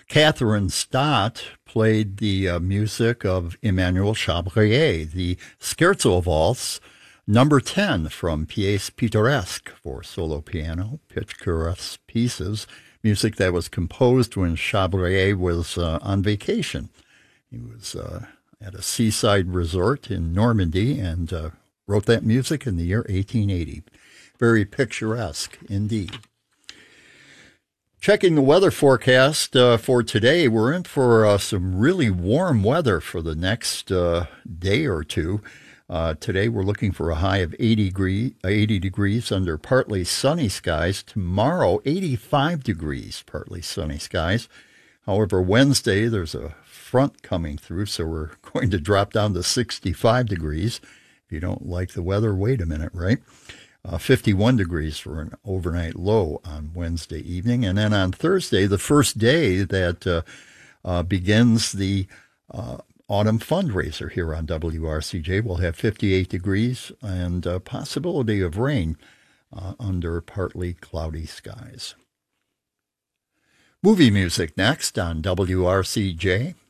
Catherine Stott played the music of Emmanuel Chabrier, the Scherzo Valse, number 10 from Pièces Pittoresques for solo piano, picturesque pieces, music that was composed when Chabrier was on vacation. He was at a seaside resort in Normandy and wrote that music in the year 1880. Very picturesque indeed. Checking the weather forecast for today, we're in for some really warm weather for the next day or two. Today we're looking for a high of 80 degrees under partly sunny skies. Tomorrow, 85 degrees, partly sunny skies. However, Wednesday, there's a front coming through, so we're going to drop down to 65 degrees. If you don't like the weather, wait a minute, right? 51 degrees for an overnight low on Wednesday evening. And then on Thursday, the first day that begins the autumn fundraiser here on WRCJ, we'll have 58 degrees and a possibility of rain under partly cloudy skies. Movie music next on WRCJ.